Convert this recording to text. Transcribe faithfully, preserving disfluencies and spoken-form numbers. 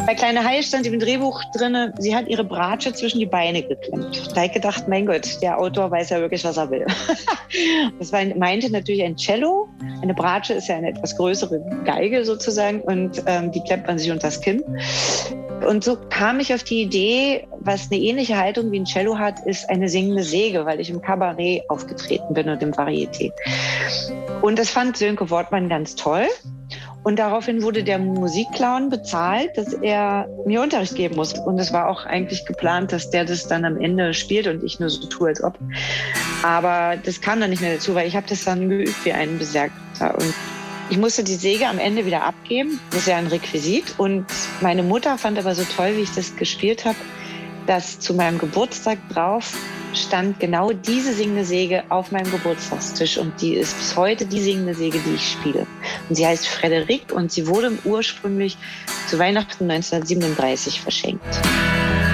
Bei Kleine Haie stand im Drehbuch drin, sie hat ihre Bratsche zwischen die Beine geklemmt. Da habe ich gedacht, mein Gott, der Autor weiß ja wirklich, was er will. Das war, meinte natürlich ein Cello. Eine Bratsche ist ja eine etwas größere Geige sozusagen und ähm, die klemmt man sich unter das Kinn. Und so kam ich auf die Idee, was eine ähnliche Haltung wie ein Cello hat, ist eine singende Säge, weil ich im Kabarett aufgetreten bin und im Varieté. Und das fand Sönke Wortmann ganz toll. Und daraufhin wurde der Musikclown bezahlt, dass er mir Unterricht geben muss. Und es war auch eigentlich geplant, dass der das dann am Ende spielt und ich nur so tue, als ob. Aber das kam dann nicht mehr dazu, weil ich habe das dann geübt wie ein Berserker. Und ich musste die Säge am Ende wieder abgeben. Das ist ja ein Requisit. Und meine Mutter fand aber so toll, wie ich das gespielt habe, dass zu meinem Geburtstag drauf stand genau diese singende Säge auf meinem Geburtstagstisch. Und die ist bis heute die singende Säge, die ich spiele. Und sie heißt Frederik und sie wurde ursprünglich zu Weihnachten neunzehnhundertsiebenunddreißig verschenkt.